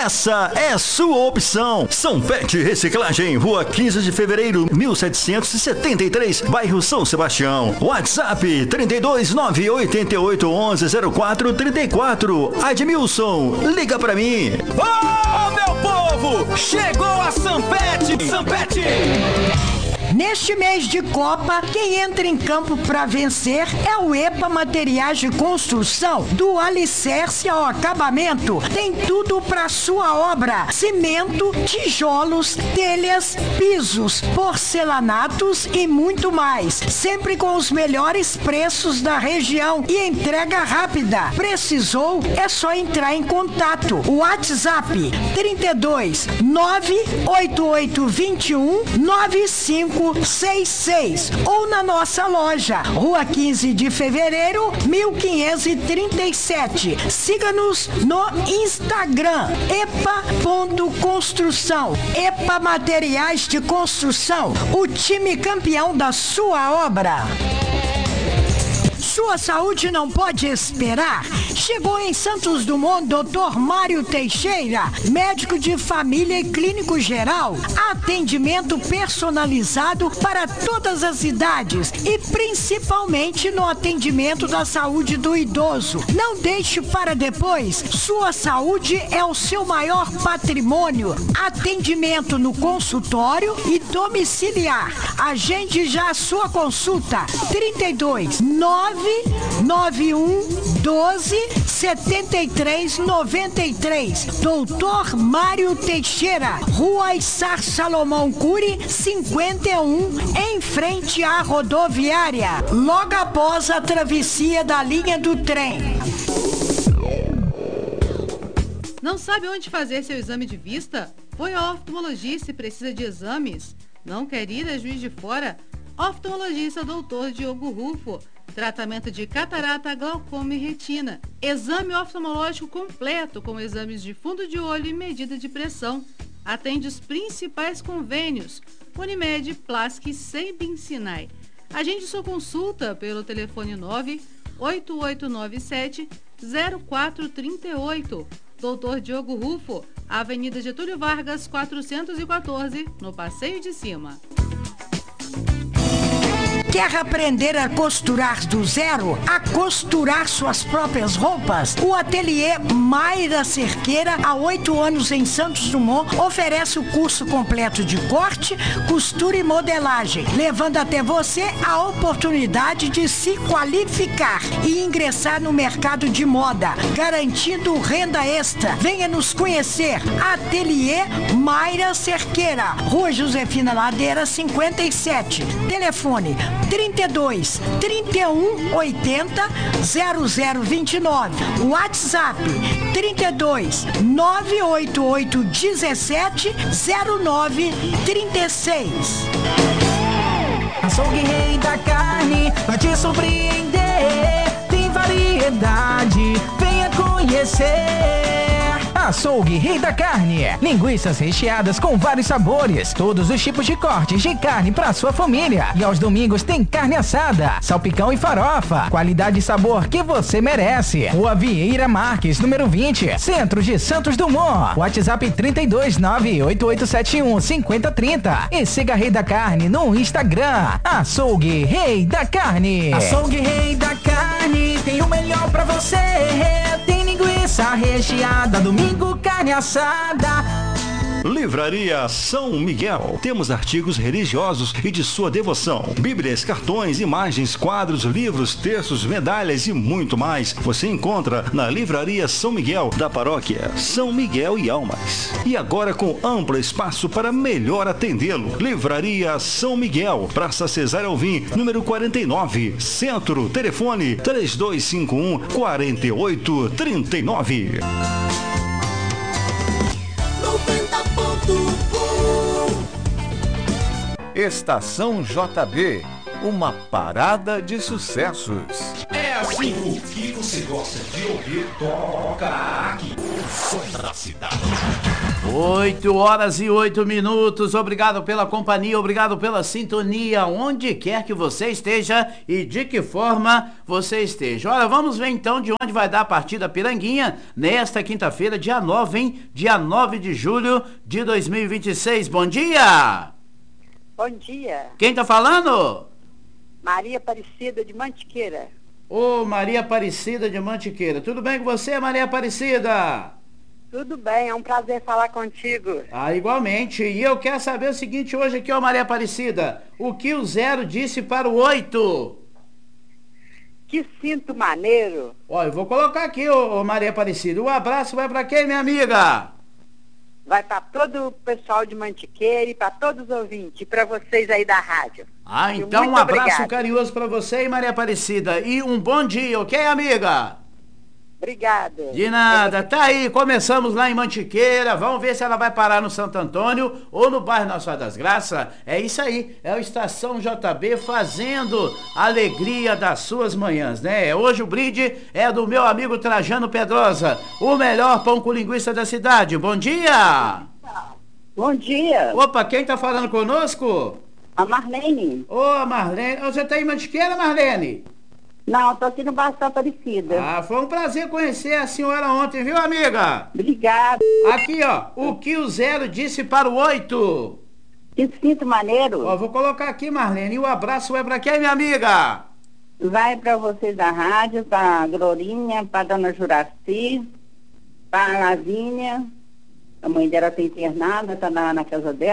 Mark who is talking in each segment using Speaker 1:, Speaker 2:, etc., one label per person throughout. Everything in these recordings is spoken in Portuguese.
Speaker 1: essa é sua opção. Sanpet Reciclagem, Rua 15 de Fevereiro, 1773, bairro São Sebastião. WhatsApp 32988110434. Admilson, liga pra mim.
Speaker 2: Ô, meu povo, chegou a Sanpet! Sanpet!
Speaker 3: Neste mês de Copa, quem entra em campo para vencer é o EPA Materiais de Construção. Do alicerce ao acabamento, tem tudo para sua obra: cimento, tijolos, telhas, pisos, porcelanatos e muito mais. Sempre com os melhores preços da região e entrega rápida. Precisou? É só entrar em contato. WhatsApp 32 98821 9566 ou na nossa loja, Rua 15 de Fevereiro, 1537. Siga-nos no Instagram, epa.construção. EPA Materiais de Construção, o time campeão da sua obra. Sua saúde não pode esperar. Chegou em Santos Dumont Dr. Mário Teixeira, médico de família e clínico geral. Atendimento personalizado para todas as idades e principalmente no atendimento da saúde do idoso. Não deixe para depois. Sua saúde é o seu maior patrimônio. Atendimento no consultório e domiciliar. Agende já a sua consulta. 32 991 12 73 93. Doutor Mário Teixeira, Rua Issar Salomão Cury, 51, em frente à rodoviária, logo após a travessia da linha do trem.
Speaker 4: Não sabe onde fazer seu exame de vista? Foi ao oftalmologista e precisa de exames? Não quer ir a Juiz de Fora? Oftalmologista Dr. Diogo Rufo. Tratamento de catarata, glaucoma e retina. Exame oftalmológico completo com exames de fundo de olho e medida de pressão. Atende os principais convênios: Unimed, Plask e Sembin Sinai. Agende sua consulta pelo telefone 98897-0438. Dr. Diogo Rufo, Avenida Getúlio Vargas, 414, no Passeio de Cima.
Speaker 3: Quer aprender a costurar do zero? A costurar suas próprias roupas? O ateliê Mayra Cerqueira, há 8 anos em Santos Dumont, oferece o curso completo de corte, costura e modelagem, levando até você a oportunidade de se qualificar e ingressar no mercado de moda, garantindo renda extra. Venha nos conhecer. Ateliê Mayra Cerqueira, Rua Josefina Ladeira, 57. Telefone 32 31 80 0029. WhatsApp 32 988 17 09 36.
Speaker 5: Açougue Rei da Carne vai te surpreender. Tem variedade, venha conhecer. Açougue Rei da Carne. Linguiças recheadas com vários sabores, todos os tipos de cortes de carne para sua família. E aos domingos tem carne assada, salpicão e farofa. Qualidade e sabor que você merece. Rua Vieira Marques, número 20, Centro de Santos Dumont. WhatsApp 32988715030. E siga Rei da Carne no Instagram. Açougue Rei da Carne. Açougue Rei da Carne tem o melhor pra você. Tem linguiça recheada, domingo carne assada.
Speaker 1: Livraria São Miguel. Temos artigos religiosos e de sua devoção: bíblias, cartões, imagens, quadros, livros, textos, medalhas e muito mais. Você encontra na Livraria São Miguel, da paróquia São Miguel e Almas. E agora com amplo espaço para melhor atendê-lo. Livraria São Miguel, Praça Cesário Alvim, número 49, Centro. Telefone 3251 4839.
Speaker 6: Estação JB, uma parada de sucessos.
Speaker 2: É assim, o que você gosta de ouvir toca aqui.
Speaker 7: Estações da cidade.
Speaker 8: 8h08. Obrigado pela companhia, obrigado pela sintonia, onde quer que você esteja e de que forma você esteja. Olha, vamos ver então de onde vai dar a partida Piranguinha nesta quinta-feira, dia 9, hein? Dia 9 de julho de 2026. Bom dia!
Speaker 9: Bom dia.
Speaker 8: Quem tá falando?
Speaker 9: Maria Aparecida de Mantiqueira.
Speaker 8: Ô, Maria Aparecida de Mantiqueira. Tudo bem com você, Maria Aparecida?
Speaker 9: Tudo bem, é um prazer falar contigo.
Speaker 8: Ah, igualmente. E eu quero saber o seguinte hoje aqui, ó, Maria Aparecida. O que o 0 disse para o 8?
Speaker 9: Que sinto maneiro.
Speaker 8: Ó, eu vou colocar aqui, ô Maria Aparecida. O abraço vai para quem, minha amiga?
Speaker 9: Vai para todo o pessoal de Mantiqueira e para todos os ouvintes, e para vocês aí da rádio.
Speaker 8: Ah, então
Speaker 9: muito
Speaker 8: um abraço
Speaker 9: obrigada.
Speaker 8: carinhoso para você e Maria Aparecida. E um bom dia, ok, amiga?
Speaker 9: Obrigada.
Speaker 8: De nada, tá aí, começamos lá em Mantiqueira, vamos ver se ela vai parar no Santo Antônio ou no bairro Nossa Senhora das Graças. É isso aí, é o Estação JB fazendo a alegria das suas manhãs, né? Hoje o brinde é do meu amigo Trajano Pedrosa, o melhor pão com linguiça da cidade. Bom dia!
Speaker 9: Bom dia.
Speaker 8: Opa, quem tá falando conosco?
Speaker 9: A Marlene.
Speaker 8: Ô, Marlene, você tá em Mantiqueira, Marlene?
Speaker 9: Não, tô aqui no Bairro Aparecida.
Speaker 8: Ah, foi um prazer conhecer a senhora ontem, viu, amiga?
Speaker 9: Obrigada.
Speaker 8: Aqui, ó, o que o 0 disse para o 8?
Speaker 9: Que sinto maneiro.
Speaker 8: Ó, vou colocar aqui, Marlene, e o abraço é pra quem, minha amiga?
Speaker 9: Vai para vocês da rádio, para Glorinha, para Dona Juraci, para Lavínia. A mãe dela tá internada, tá na casa dela.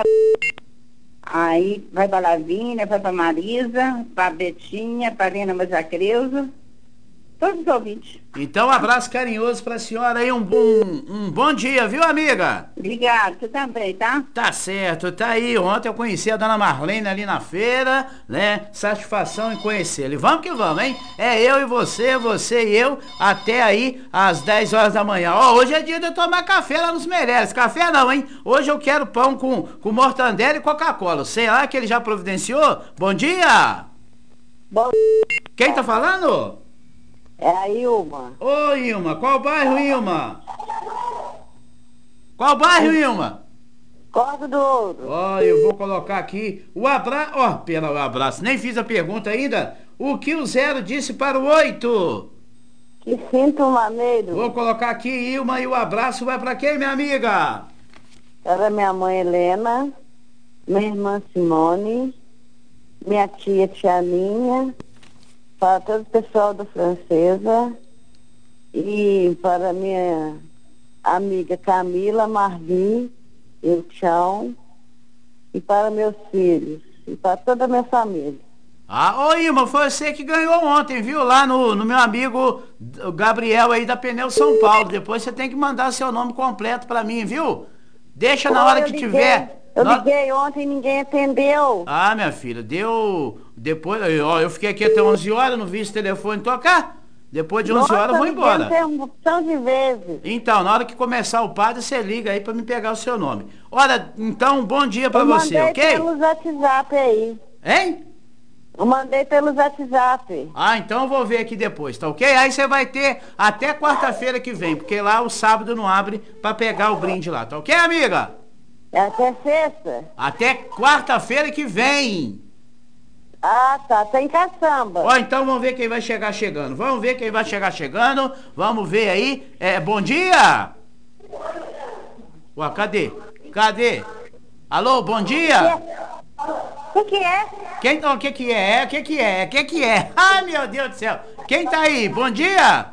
Speaker 9: Aí vai para Lavínia, vai para Marisa, para Betinha, para Lena Mazacreuza, todos os ouvintes.
Speaker 8: Então, um abraço carinhoso pra senhora aí, um bom dia, viu, amiga?
Speaker 9: Obrigada, você também, tá?
Speaker 8: Tá certo, tá aí. Ontem eu conheci a dona Marlene ali na feira, né? Satisfação em conhecê-la. E vamos que vamos, hein? É eu e você e eu, até aí às 10 horas da manhã. Ó, hoje é dia de eu tomar café lá nos Meireles. Café não, hein? Hoje eu quero pão com mortandela e Coca-Cola. Sei lá que ele já providenciou? Bom dia!
Speaker 9: Bom.
Speaker 8: Quem tá falando?
Speaker 9: É a Ilma.
Speaker 8: Ô, Ilma, qual bairro, Ilma? Qual bairro, Ilma?
Speaker 9: Cordo do Ouro.
Speaker 8: Ó, eu vou colocar aqui o abraço. Ó, pelo abraço, nem fiz a pergunta ainda. O que o 0 disse para o 8?
Speaker 9: Que sinto maneiro.
Speaker 8: Vou colocar aqui, Ilma, e o abraço vai para quem, minha amiga?
Speaker 9: Para minha mãe Helena, minha irmã Simone, minha tia Tianinha, para todo o pessoal da Francesa e para minha amiga Camila, Marli, eu tchau, e para meus filhos, e para toda a minha família.
Speaker 8: Ah, ô Ilma, foi você que ganhou ontem, viu? Lá no meu amigo Gabriel aí da Pneu São Paulo. Depois você tem que mandar seu nome completo para mim, viu? Deixa na hora que tiver.
Speaker 9: Eu liguei ontem e ninguém atendeu.
Speaker 8: Ah, minha filha, deu... Depois, ó, eu fiquei aqui até 11 horas, não vi esse telefone tocar. Depois de 11 horas eu vou embora.
Speaker 9: Um montão de vezes.
Speaker 8: Então, na hora que começar o padre, você liga aí pra me pegar o seu nome. Olha, então, bom dia pra você, ok?
Speaker 9: Eu mandei pelo WhatsApp aí.
Speaker 8: Hein?
Speaker 9: Eu mandei pelo WhatsApp.
Speaker 8: Ah, então eu vou ver aqui depois, tá ok? Aí você vai ter até quarta-feira que vem, porque lá o sábado não abre pra pegar o brinde lá, tá ok, amiga?
Speaker 9: É até sexta?
Speaker 8: Até quarta-feira que vem.
Speaker 9: Ah, tá. Tem caçamba.
Speaker 8: Ó, então vamos ver quem vai chegar chegando. Vamos ver quem vai chegar chegando. Vamos ver aí. Bom dia! Ué, cadê? Cadê? Alô, bom dia?
Speaker 9: O que é?
Speaker 8: Quem tá? O que que é? O que que é? O que que é? Ai, meu Deus do céu. Quem tá aí? Bom dia?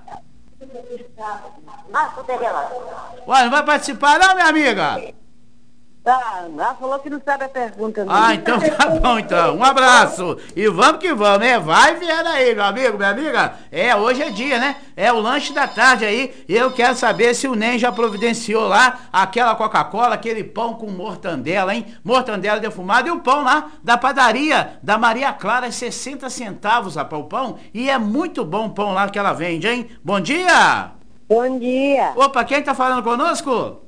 Speaker 9: Ah, tô pegando.
Speaker 8: Ué, não vai participar não, minha amiga?
Speaker 9: Tá, ela falou que não sabe a pergunta. Não.
Speaker 8: Ah, então tá bom, então. Um abraço. E vamos que vamos, né? Vai vier aí, meu amigo, minha amiga. Hoje é dia, né? É o lanche da tarde aí. E eu quero saber se o NEM já providenciou lá aquela Coca-Cola, aquele pão com mortandela, hein? Mortandela defumada e o pão lá da padaria da Maria Clara, 60 centavos, rapaz, o pão. E é muito bom o pão lá que ela vende, hein? Bom dia!
Speaker 9: Bom dia.
Speaker 8: Opa, quem tá falando conosco?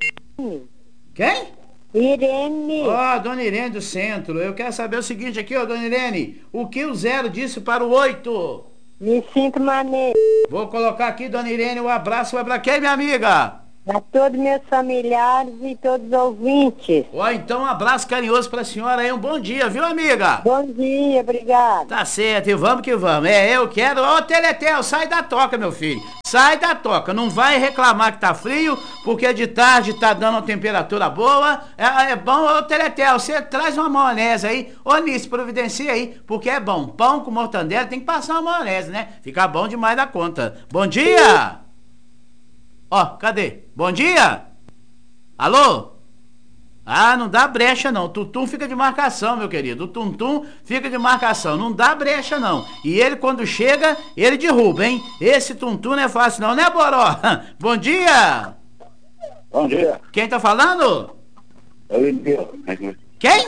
Speaker 8: Quem?
Speaker 9: Irene.
Speaker 8: Ó, dona Irene do Centro. Eu quero saber o seguinte aqui, ó, dona Irene. O que o 0 disse para o 8?
Speaker 9: Me sinto maneiro.
Speaker 8: Vou colocar aqui, dona Irene, o abraço vai pra quem, minha amiga?
Speaker 9: A todos meus familiares e todos os ouvintes.
Speaker 8: Ó, então um abraço carinhoso pra senhora aí, um bom dia, viu, amiga?
Speaker 9: Bom dia, obrigado.
Speaker 8: Tá certo, e vamos que vamos. Eu quero... Ô, Teletel, sai da toca, meu filho. Sai da toca, não vai reclamar que tá frio, porque de tarde tá dando uma temperatura boa. É bom, ô, Teletel, você traz uma maionese aí. Ô, Nice, providencia aí, porque é bom. Pão com mortandela tem que passar uma maionese, né? Fica bom demais da conta. Bom dia! Ó, cadê? Bom dia! Alô? Ah, não dá brecha não. O Tutum fica de marcação, meu querido. O Tuntum fica de marcação. Não dá brecha não. E ele, quando chega, ele derruba, hein? Esse Tuntum não é fácil não, né, Boró? Bom dia!
Speaker 7: Bom dia.
Speaker 8: Quem tá falando?
Speaker 7: É o Lineu.
Speaker 8: Quem?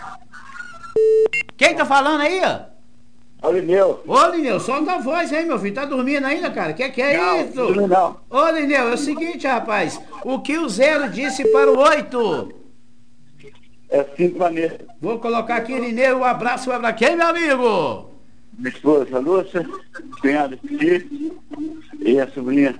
Speaker 8: Quem tá falando aí, ó?
Speaker 7: É o Lineu.
Speaker 8: Ô, Lineu, solta a voz aí, meu filho. Tá dormindo ainda, cara? Que é
Speaker 7: Não,
Speaker 8: isso?
Speaker 7: não.
Speaker 8: Ô, Lineu, é o seguinte, rapaz. O que o 0 disse para o 8?
Speaker 7: É 5 maneiras.
Speaker 8: Vou colocar aqui, Lineu, um abraço vai pra quem, meu amigo?
Speaker 7: Minha esposa, Lúcia, cunhada Titi e a sobrinha.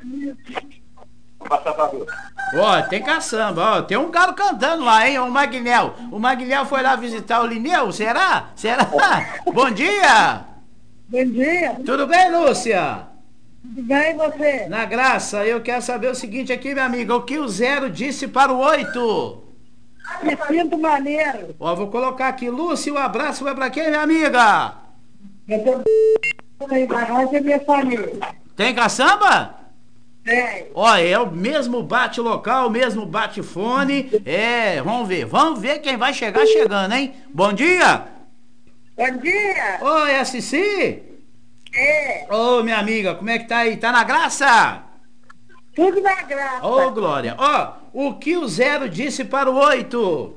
Speaker 7: Passa pra rua.
Speaker 8: Ó, tem caçamba, ó. Tem um galo cantando lá, hein? O Magnel. O Magnel foi lá visitar o Lineu, será? Será? Bom dia!
Speaker 9: Bom dia,
Speaker 8: Tudo bem, Lúcia?
Speaker 9: tudo bem você?
Speaker 8: Na graça, eu quero saber o seguinte aqui, minha amiga. O que o 0 disse para o 8?
Speaker 9: Me sinto maneiro.
Speaker 8: Ó, vou colocar aqui. Lúcia, um abraço vai pra quem, minha amiga?
Speaker 9: Eu tô na rádio e minha família.
Speaker 8: Tem caçamba?
Speaker 9: Tem.
Speaker 8: Ó, é o mesmo bate local, o mesmo bate fone. Vamos ver quem vai chegar chegando, hein? Bom dia!
Speaker 9: Bom dia.
Speaker 8: Ô, é a Cici?
Speaker 9: É,
Speaker 8: Ô, minha amiga, como é que tá aí? Tá na graça?
Speaker 9: tudo na graça.
Speaker 8: Ô, Glória, ó, o que o 0 disse para o 8?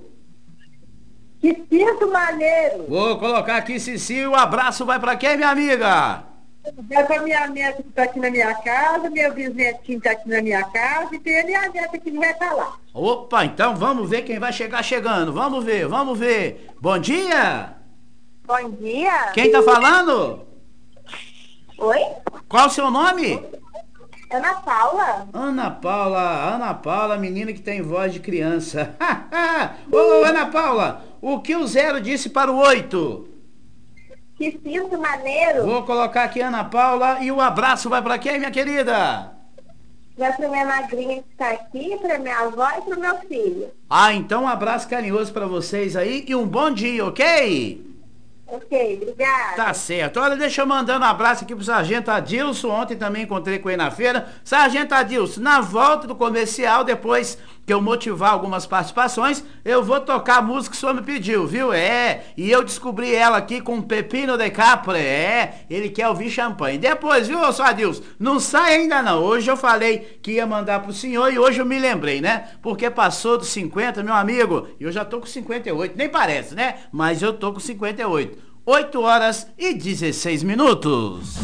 Speaker 9: Que sinto maneiro.
Speaker 8: Vou colocar aqui, Cici, o abraço vai pra quem, minha amiga?
Speaker 9: Vai pra minha neta que tá aqui na minha casa, meu bisnetinho tá aqui na minha casa e tem a minha neta que não vai estar lá.
Speaker 8: Opa, então vamos ver quem vai chegar chegando. Vamos ver. Bom dia!
Speaker 9: Bom dia.
Speaker 8: Quem tá falando?
Speaker 9: Oi?
Speaker 8: Qual o seu nome?
Speaker 9: Ana Paula.
Speaker 8: Ana Paula, menina que tem voz de criança. Ô, Ana Paula, o que o 0 disse para o 8?
Speaker 9: Que sinto maneiro.
Speaker 8: Vou colocar aqui Ana Paula e o abraço vai pra quem, minha querida?
Speaker 9: Vai pra minha madrinha que tá aqui, pra minha avó e pro meu filho.
Speaker 8: Ah, então um abraço carinhoso pra vocês aí e um bom dia, ok?
Speaker 9: Ok, obrigada.
Speaker 8: Tá certo. Olha, deixa eu mandar um abraço aqui pro Sargento Adilson. Ontem também encontrei com ele na feira. Sargento Adilson, na volta do comercial, depois que eu motivar algumas participações, eu vou tocar a música que o senhor me pediu, viu? E eu descobri ela aqui com Pepino de Capra. Ele quer ouvir champanhe. Depois, viu, seu Adilson? Não sai ainda não. Hoje eu falei que ia mandar pro senhor e hoje eu me lembrei, né? Porque passou dos 50, meu amigo, e eu já tô com 58. Nem parece, né? Mas eu tô com 58. 8 horas e 16 minutos.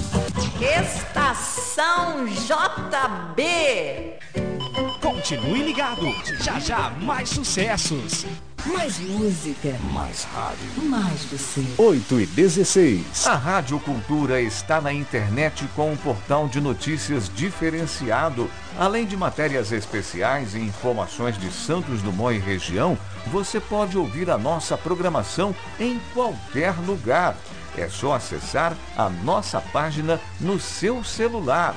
Speaker 10: Estação JB.
Speaker 2: Continue ligado. Já mais sucessos.
Speaker 10: Mais música.
Speaker 2: Mais rádio.
Speaker 10: Mais você.
Speaker 6: 8 e 16. A Rádio Cultura está na internet com um portal de notícias diferenciado. Além de matérias especiais e informações de Santos Dumont e região, você pode ouvir a nossa programação em qualquer lugar. É só acessar a nossa página no seu celular.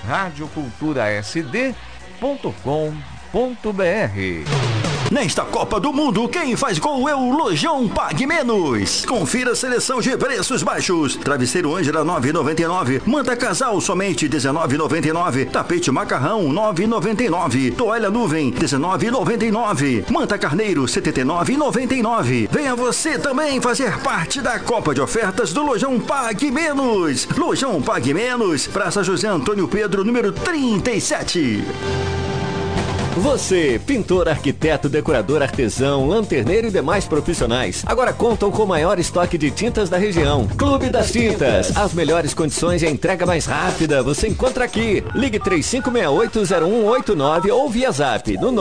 Speaker 6: radioculturasd.com.br.
Speaker 1: Nesta Copa do Mundo, quem faz gol é o Lojão Pague Menos. Confira a seleção de preços baixos. Travesseiro Ângela 9,99. Manta casal somente 19,99. Tapete macarrão 9,99. Toalha nuvem 19,99. Manta carneiro 79,99. Venha você também fazer parte da Copa de Ofertas do Lojão Pague Menos. Lojão Pague Menos, Praça José Antônio Pedro, número 37.
Speaker 11: Você, pintor, arquiteto, decorador, artesão, lanterneiro e demais profissionais, agora contam com o maior estoque de tintas da região. Clube das Tintas. As melhores condições e a entrega mais rápida você encontra aqui. Ligue 3568-0189 ou via zap no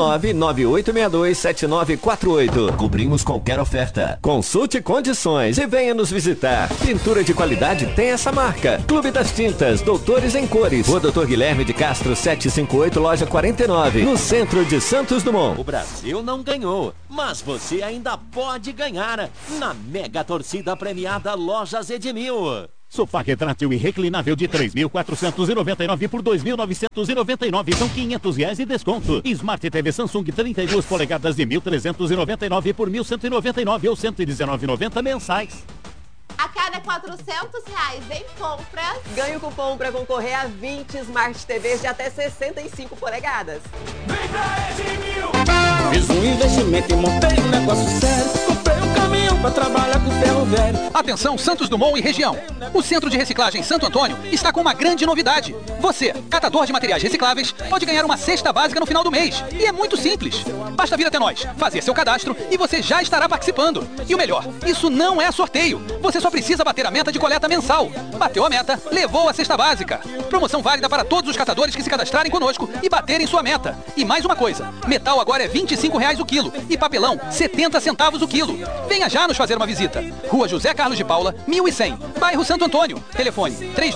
Speaker 11: 998627948. Cobrimos qualquer oferta. Consulte condições e venha nos visitar. Pintura de qualidade tem essa marca. Clube das Tintas, Doutores em Cores. Rua Doutor Guilherme de Castro 758, loja 49, no centro de Santos Dumont.
Speaker 12: O Brasil não ganhou, mas você ainda pode ganhar na mega torcida premiada Lojas Edmil.
Speaker 13: Sofá retrátil e reclinável de 3.499 por 2.999, são R$500 de desconto. Smart TV Samsung 32 polegadas de 1.399 por 1.199 ou R$119,90 mensais.
Speaker 10: A cada R$400 em compras, ganhe o cupom para concorrer a 20 Smart TVs de até 65 polegadas.
Speaker 2: Vem pra Edmil! Fiz um investimento e montei um negócio sério. Comprei um caminhão pra trabalhar com ferro velho.
Speaker 14: Atenção Santos Dumont e região. O Centro de Reciclagem Santo Antônio está com uma grande novidade. Você, catador de materiais recicláveis, pode ganhar uma cesta básica no final do mês. E é muito simples. Basta vir até nós, fazer seu cadastro e você já estará participando. E o melhor, isso não é sorteio. Você só precisa bater a meta de coleta mensal. Bateu a meta, levou a cesta básica. Promoção válida para todos os catadores que se cadastrarem conosco e baterem sua meta. E mais uma coisa, metal agora é R$25 o quilo e papelão 70 centavos o quilo. Venha já nos fazer uma visita. Rua José Carlos de Paula, 1100, bairro Santo Antônio. Telefone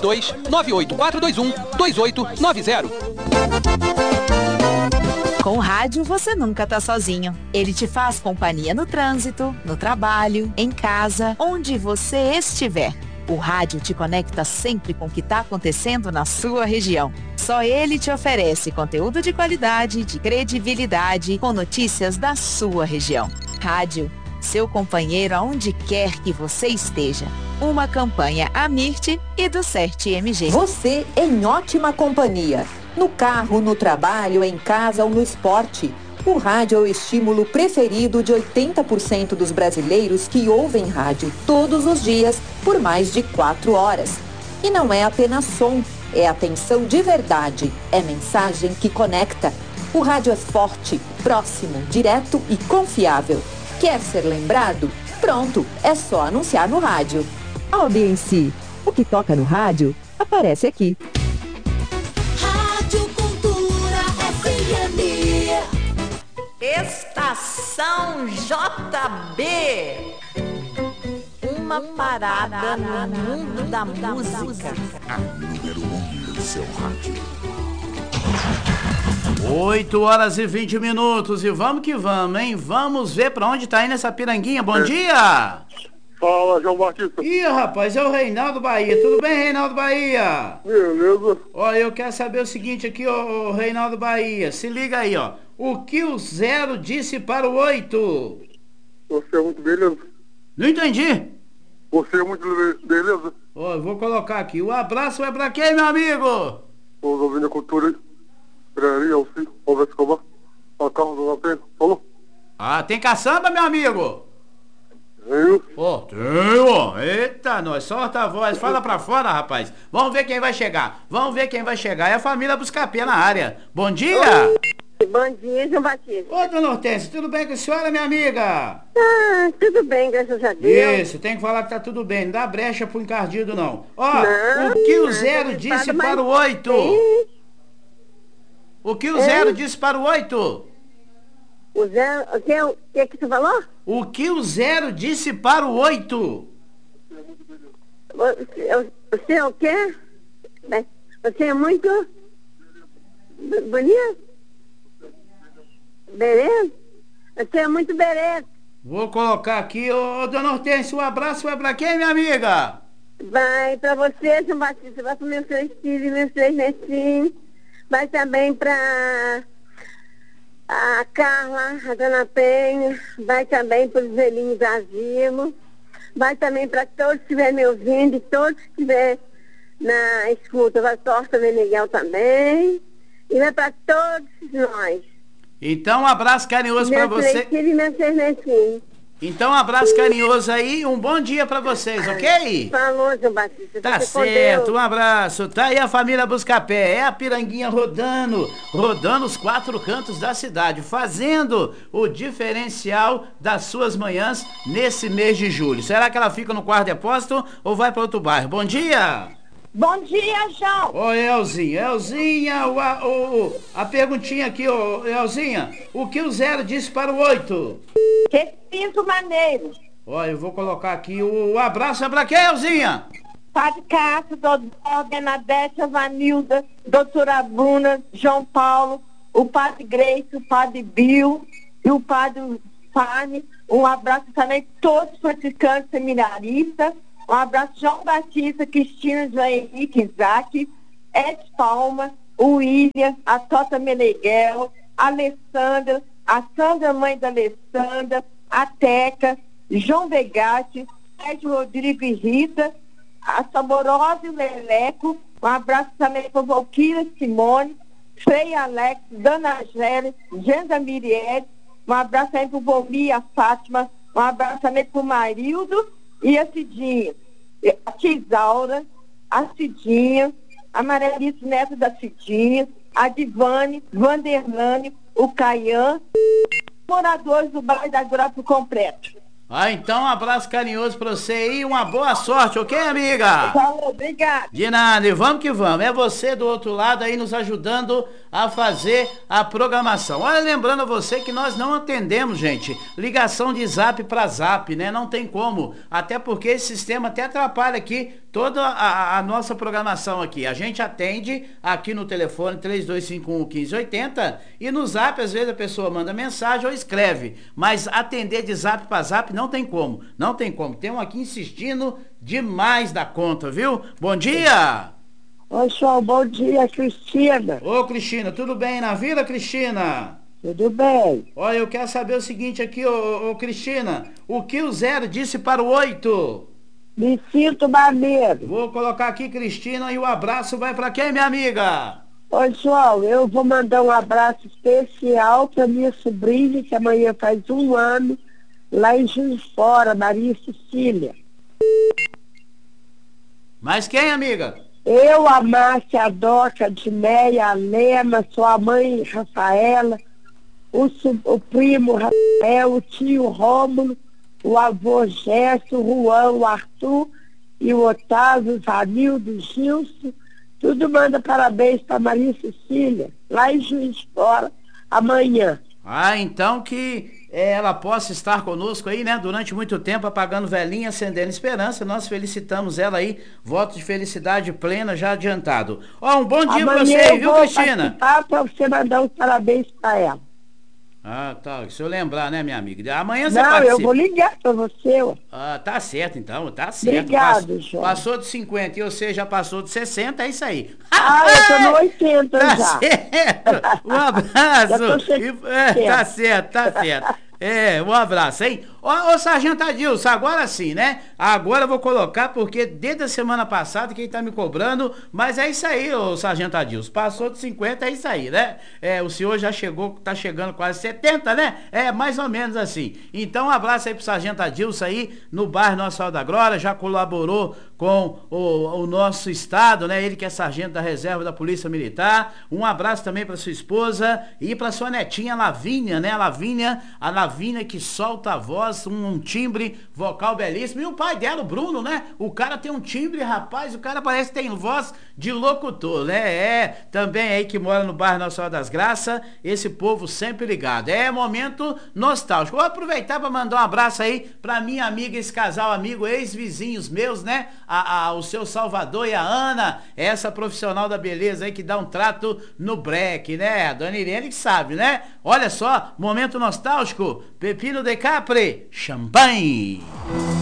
Speaker 14: 32-98421-2890.
Speaker 15: Com o rádio você nunca tá sozinho. Ele te faz companhia no trânsito, no trabalho, em casa, onde você estiver. O rádio te conecta sempre com o que está acontecendo na sua região. Só ele te oferece conteúdo de qualidade, de credibilidade, com notícias da sua região. Rádio, seu companheiro aonde quer que você esteja. Uma campanha Amirte e do CERT-MG.
Speaker 16: Você em ótima companhia. No carro, no trabalho, em casa ou no esporte. O rádio é o estímulo preferido de 80% dos brasileiros que ouvem rádio todos os dias por mais de 4 horas. E não é apenas som, é atenção de verdade, é mensagem que conecta. O rádio é forte, próximo, direto e confiável. Quer ser lembrado? Pronto, é só anunciar no rádio. Audiência, o que toca no rádio aparece aqui.
Speaker 10: Rádio Cultura FM.
Speaker 15: Estação JB. Uma parada no mundo da música.
Speaker 2: A número 1 do seu rádio.
Speaker 8: 8h20 e vamos que vamos, hein? Vamos ver pra onde tá indo essa piranguinha. Bom dia!
Speaker 17: Fala, João Batista.
Speaker 8: Ih, rapaz, é o Reinaldo Bahia. Tudo bem, Reinaldo Bahia?
Speaker 17: Beleza.
Speaker 8: Ó, eu quero saber o seguinte aqui, ó, Reinaldo Bahia. Se liga aí, ó. O que o 0 disse para o 8?
Speaker 17: Você é muito beleza.
Speaker 8: Não entendi.
Speaker 17: Você é muito beleza.
Speaker 8: Ó, eu vou colocar aqui. O abraço é pra quem, meu amigo?
Speaker 17: Os ouvindo a cultura. Peraí, Alci, Alves Escobar. A Carlos da Penha. Falou?
Speaker 8: Ah, tem caçamba, meu amigo?
Speaker 17: Tenho.
Speaker 8: Ó, tenho. Eita, nós, solta a voz. Fala pra fora, rapaz. Vamos ver quem vai chegar. Vamos ver quem vai chegar. É a família Buscapé na área. Bom dia.
Speaker 9: Oi. Bom dia, João Batista.
Speaker 8: Ô, dona Hortência, tudo bem com a senhora, minha amiga?
Speaker 9: Ah, tudo bem, graças a Deus.
Speaker 8: Isso, tem que falar que tá tudo bem. Não dá brecha pro encardido, não. Ó, o que o 0 disse para o 8? O que o 0 disse para o 8?
Speaker 9: O 0, o que você falou?
Speaker 8: O que o 0 disse para o 8?
Speaker 9: Você é o quê? Você é muito bonito? Beleza? Você é muito beleza.
Speaker 8: Vou colocar aqui, ô dona Hortência, um abraço vai pra quem, minha amiga?
Speaker 9: Vai pra você, João Batista, vai pro meus 3 filhos, meus 3 netinhos. Vai também pra a Carla, a Dona Penha, vai também para os velhinhos do asilo, vai também para todos que estiverem me ouvindo e todos que estiverem na escuta, vai para também Miguel também, e vai para todos nós.
Speaker 8: Então, um abraço carinhoso para você. Então, um abraço carinhoso aí, um bom dia pra vocês, ok?
Speaker 18: Falou, João Batista.
Speaker 8: Tá certo, um abraço. Tá aí a família Buscapé, é a Piranguinha rodando os 4 cantos da cidade, fazendo o diferencial das suas manhãs nesse mês de julho. Será que ela fica no quarto depósito ou vai para outro bairro? Bom dia!
Speaker 18: Bom dia, João.
Speaker 8: Ô, Elzinha, a perguntinha aqui, ô, Elzinha, o que o 0 disse para o 8?
Speaker 18: Que pinto maneiro.
Speaker 8: Ó, eu vou colocar aqui o abraço, é pra quem, Elzinha?
Speaker 18: Padre Cássio, doutor Bernadette, Vanilda, doutora Bruna, João Paulo, o padre Grace, o padre Bill e o padre Fane. Um abraço também a todos os praticantes seminaristas. Um abraço João Batista, Cristina, João Henrique, Isaac, Ed Palma, o William, a Tota Meneghel, a Alessandra, a Sandra, mãe da Alessandra, a Teca, João Vegatti, Sérgio Rodrigo e Rita, a Saborosa e o Leleco. Um abraço também para Valquíria Simone, Frei Alex, Dona Angélia, Genda Mirielle. Um abraço também para o Vomi e a Fátima. Um abraço também para o Marildo e a Cidinha, a Tisaura, a Cidinha, a Marelice Neto da Cidinha, a Divane, Vanderlane, o Caian, moradores do bairro da Grossa completo.
Speaker 8: Ah, então um abraço carinhoso pra você e uma boa sorte, ok, amiga?
Speaker 18: Falou, obrigado.
Speaker 8: De nada, e vamos que vamos. É você do outro lado aí nos ajudando a fazer a programação. Olha, lembrando a você que nós não atendemos, gente, ligação de zap pra zap, né? Não tem como. Até porque esse sistema até atrapalha aqui toda a nossa programação aqui. A gente atende aqui no telefone 3251-1580 e no zap, às vezes a pessoa manda mensagem ou escreve. Mas atender de zap pra zap não tem como. Não tem como. Tem um aqui insistindo demais da conta, viu? Bom dia!
Speaker 18: Oi, João, bom dia, Cristina.
Speaker 8: Ô, Cristina, tudo bem na vila, Cristina?
Speaker 18: Tudo bem.
Speaker 8: Olha, eu quero saber o seguinte aqui, ô Cristina. O que o 0 disse para o 8?
Speaker 18: Me sinto maneiro.
Speaker 8: Vou colocar aqui, Cristina, e o abraço vai para quem, minha amiga?
Speaker 18: Oi, João, eu vou mandar um abraço especial para minha sobrinha, que amanhã faz 1 ano, lá em Juiz de Fora, Maria Cecília.
Speaker 8: Mas quem, amiga?
Speaker 18: Eu, a Márcia, a Doca, a Dineia, a Lema, sua mãe, Rafaela, o primo Rafael, o tio Rômulo, o avô Gerson, o Juan, o Arthur e o Otávio, o Vanildo, o Gilson. Tudo manda parabéns para Maria Cecília, lá em Juiz de Fora, amanhã.
Speaker 8: Ah, então que ela possa estar conosco aí, né, durante muito tempo, apagando velhinha, acendendo esperança. Nós felicitamos ela aí, voto de felicidade plena já adiantado. Ó, um bom dia pra você aí, viu, Cristina?
Speaker 18: Para você mandar os parabéns para ela.
Speaker 8: Ah, tá, se eu lembrar, né, minha amiga? Amanhã você
Speaker 18: Não,
Speaker 8: participa.
Speaker 18: eu vou ligar para você, ó.
Speaker 8: Ah, tá certo então, tá certo.
Speaker 18: Obrigado, João.
Speaker 8: Passou de 50 e você já passou de 60, é isso aí.
Speaker 18: Ah, eu tô no 80
Speaker 8: tá
Speaker 18: já.
Speaker 8: Certo. Um abraço.
Speaker 18: Já tô chegando.
Speaker 8: Tá certo, tá certo. Um abraço, hein? Ô, Sargento Adilson, agora sim, né? Agora eu vou colocar, porque desde a semana passada quem tá me cobrando, mas é isso aí, ô Sargento Adilson. Passou de 50, é isso aí, né? O senhor já chegou, tá chegando quase 70, né? Mais ou menos assim. Então, um abraço aí pro Sargento Adilson aí, no bairro Nossa Senhora da Glória, já colaborou com o nosso estado, né? Ele que é sargento da reserva da Polícia Militar. Um abraço também para sua esposa e para sua netinha Lavínia, né? A Lavínia que solta a voz, um timbre vocal belíssimo. E o pai dela, o Bruno, né? O cara tem um timbre, rapaz, o cara parece que tem voz de locutor, né? Também aí que mora no bairro Nossa Senhora das Graças, esse povo sempre ligado. Momento nostálgico. Vou aproveitar para mandar um abraço aí para minha amiga, esse casal amigo, ex-vizinhos meus, né? O seu Salvador e a Ana, essa profissional da beleza aí que dá um trato no breque, né? A dona Irene que sabe, né? Olha só, momento nostálgico, Pepino de Capri, champanhe.